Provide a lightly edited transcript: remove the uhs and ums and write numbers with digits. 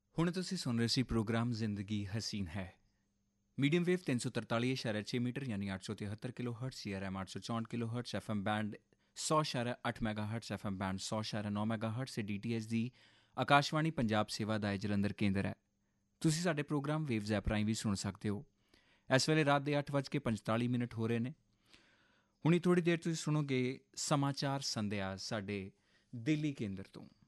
ਹੁਣ ਤੁਸੀਂ ਸੁਣ ਰਹੇ ਸੀ ਪ੍ਰੋਗਰਾਮ ਜ਼ਿੰਦਗੀ ਹਸੀਨ ਹੈ। ਮੀਡੀਅਮ ਵੇਵ 343.6 ਮੀਟਰ ਯਾਨੀ 873 kilo hurts, CRM 864 kilo hurts, FM band 100.8 mega hurts, FM band 100.9 mega hurts, DTH ਦੀ ਆਕਾਸ਼ਵਾਣੀ ਪੰਜਾਬ ਸੇਵਾ ਦਾ ਇਹ ਜਲੰਧਰ ਕੇਂਦਰ ਹੈ। ਤੁਸੀਂ ਸਾਡੇ ਪ੍ਰੋਗਰਾਮ ਵੇਵਜ਼ ਐਪ ਰਾਹੀਂ ਵੀ ਸੁਣ ਸਕਦੇ ਹੋ। ਇਸ ਵੇਲੇ ਰਾਤ ਦੇ 8:45 ਹੋ ਰਹੇ ਨੇ। ਹੁਣੀ ਥੋੜ੍ਹੀ ਦੇਰ ਤੁਸੀਂ ਸੁਣੋਗੇ ਸਮਾਚਾਰ ਸੰਧਿਆ ਸਾਡੇ ਦਿੱਲੀ ਕੇਂਦਰ ਤੋਂ।